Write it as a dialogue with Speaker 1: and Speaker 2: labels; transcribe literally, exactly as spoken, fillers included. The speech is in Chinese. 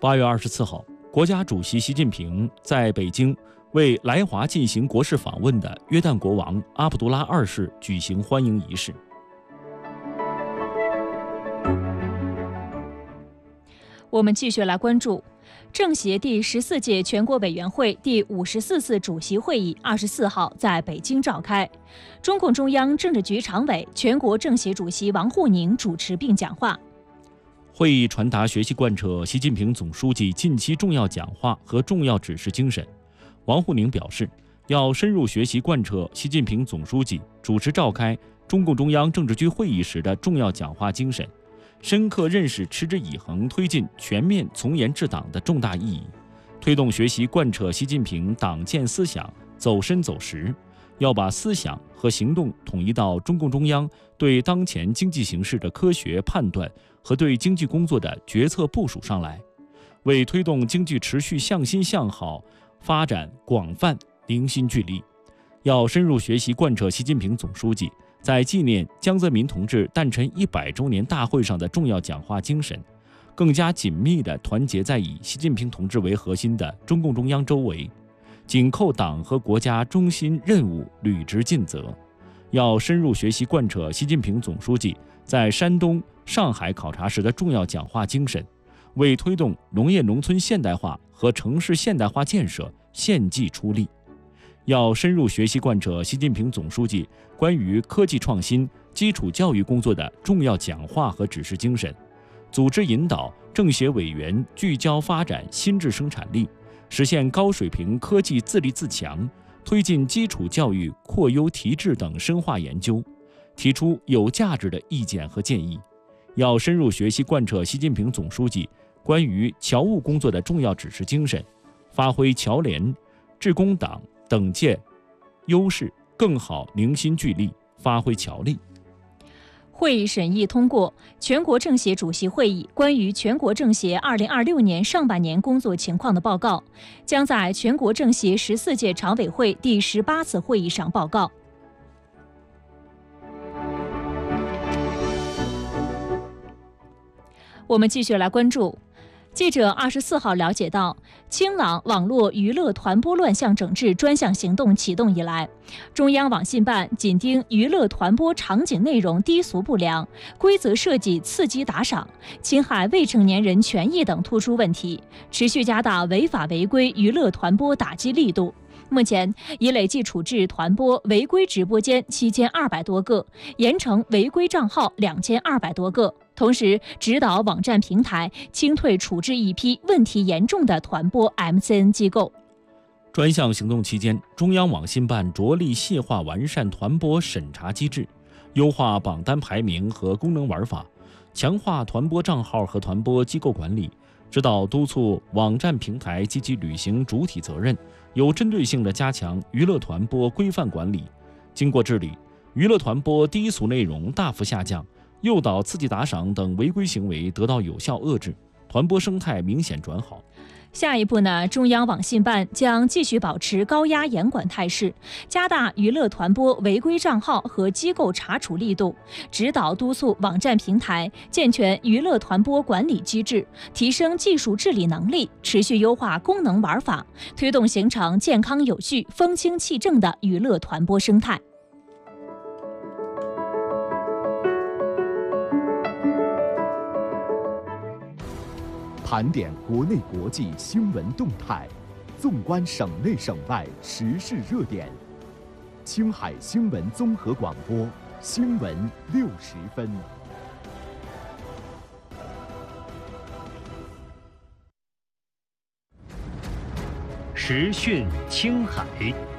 Speaker 1: 八月二十四号，国家主席习近平在北京为来华进行国事访问的约旦国王阿卜杜拉二世举行欢迎仪式。
Speaker 2: 我们继续来关注政协第十四届全国委员会第五十四次主席会议二十四号在北京召开，中共中央政治局常委、全国政协主席王沪宁主持并讲话。
Speaker 1: 会议传达学习贯彻习近平总书记近期重要讲话和重要指示精神。王沪宁表示，要深入学习贯彻习近平总书记主持召开中共中央政治局会议时的重要讲话精神，深刻认识持之以恒推进全面从严治党的重大意义，推动学习贯彻习近平党建思想走深走实，要把思想和行动统一到中共中央对当前经济形势的科学判断和对经济工作的决策部署上来，为推动经济持续向心向好发展广泛凝心聚力。要深入学习贯彻习近平总书记在纪念江泽民同志诞辰一百周年大会上的重要讲话精神，更加紧密地团结在以习近平同志为核心的中共中央周围，紧扣党和国家中心任务，履职尽责。要深入学习贯彻习近平总书记在山东、上海考察时的重要讲话精神，为推动农业农村现代化和城市现代化建设献计出力。要深入学习贯彻习近平总书记关于科技创新、基础教育工作的重要讲话和指示精神，组织引导政协委员聚焦发展新质生产力，实现高水平科技自立自强，推进基础教育扩优提质等深化研究，提出有价值的意见和建议。要深入学习贯彻习近平总书记关于侨务工作的重要指示精神，发挥侨联、致公党等界优势，更好凝心聚力，发挥侨力。
Speaker 2: 会议审议通过全国政协主席会议关于全国政协二零二六年上半年工作情况的报告，将在全国政协十四届常委会第十八次会议上报告。我们继续来关注。记者二十四号了解到，清朗网络娱乐传播乱象整治专项行动启动以来，中央网信办紧盯娱乐传播场景内容低俗不良、规则设计刺激打赏、侵害未成年人权益等突出问题，持续加大违法违规娱乐传播打击力度。目前已累计处置传播违规直播间七千二百多个，严惩违规账号两千二百多个。同时，指导网站平台清退处置一批问题严重的传播 M C N 机构。
Speaker 1: 专项行动期间，中央网信办着力细化完善传播审查机制，优化榜单排名和功能玩法，强化传播账号和传播机构管理，指导督促网站平台积极履行主体责任，有针对性地加强娱乐传播规范管理。经过治理，娱乐传播低俗内容大幅下降，诱导刺激打赏等违规行为得到有效遏制，传播生态明显转好。
Speaker 2: 下一步呢，中央网信办将继续保持高压严管态势，加大娱乐传播违规账号和机构查处力度，指导督促网站平台健全娱乐传播管理机制，提升技术治理能力，持续优化功能玩法，推动形成健康有序、风清气正的娱乐传播生态。
Speaker 3: 盘点国内国际新闻动态，纵观省内省外时事热点。青海新闻综合广播，新闻六十分。
Speaker 4: 时讯青海。